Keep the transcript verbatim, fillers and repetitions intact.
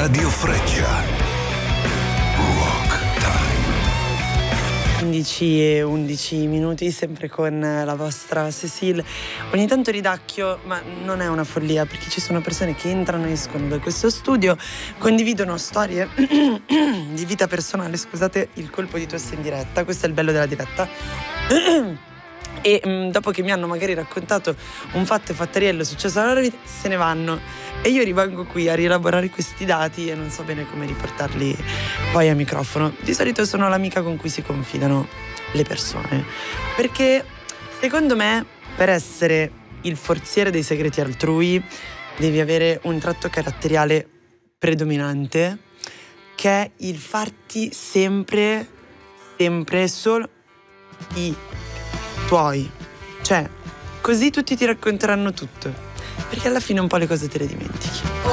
Radio Freccia. Rock Time. undici e undici minuti, sempre con la vostra Cecile. Ogni tanto ridacchio, ma non è una follia, perché ci sono persone che entrano e escono da questo studio, condividono storie di vita personale. Scusate il colpo di tosse in diretta, questo è il bello della diretta. E mh, dopo che mi hanno magari raccontato un fatto e fattoriello successo nella loro vita, se ne vanno e io rimango qui a rielaborare questi dati e non so bene come riportarli poi a microfono. Di solito sono l'amica con cui si confidano le persone, perché secondo me per essere il forziere dei segreti altrui devi avere un tratto caratteriale predominante, che è il farti sempre sempre solo i tuoi, cioè così tutti ti racconteranno tutto, perché alla fine un po' le cose te le dimentichi.